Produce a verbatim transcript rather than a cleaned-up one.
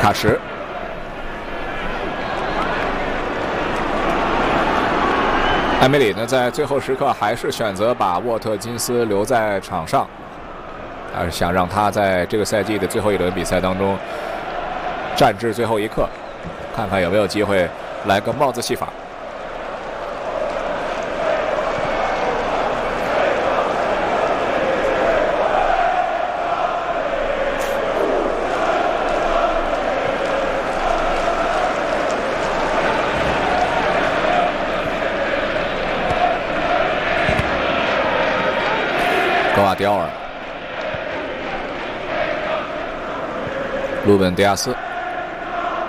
卡什。 埃梅里呢，在最后时刻还是选择把沃特金斯留在场上，还是想让他在这个赛季的最后一轮比赛当中战至最后一刻，看看有没有机会来个帽子戏法。格瓦迪奥尔、鲁本·迪亚斯。